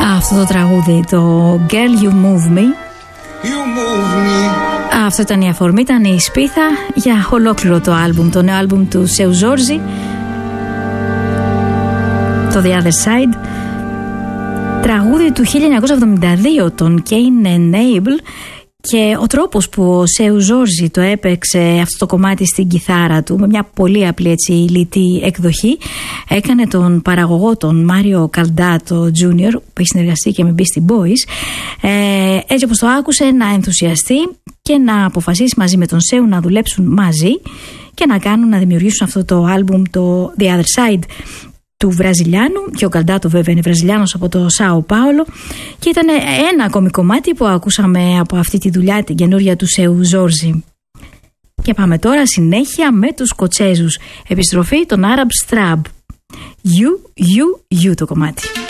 Αυτό το τραγούδι, το Girl You Move Me. Αυτό ήταν η αφορμή, ήταν η σπίθα για ολόκληρο το άλμπουμ, το νέο άλμπουμ του Seu Jorge, το The Other Side, τραγούδι του 1972, τον Cain and Abel. Και ο τρόπος που ο Seu Jorge το έπαιξε αυτό το κομμάτι στην κιθάρα του, με μια πολύ απλή έτσι λιτή εκδοχή, έκανε τον παραγωγό, τον Μάριο Καλντάτο Jr., που έχει συνεργαστεί και με Beastie Boys, έτσι όπως το άκουσε, να ενθουσιαστεί και να αποφασίσει μαζί με τον Seu να δουλέψουν μαζί και να δημιουργήσουν αυτό το άλμπουμ, το The Other Side, του Βραζιλιάνου, και ο Καλντάτο βέβαια είναι Βραζιλιάνος από το Σάο Πάολο, και ήταν ένα ακόμη κομμάτι που ακούσαμε από αυτή τη δουλειά, την καινούρια του Seu Jorge. Και πάμε τώρα συνέχεια με τους Σκοτσέζους. Επιστροφή των Arab Strap. You το κομμάτι.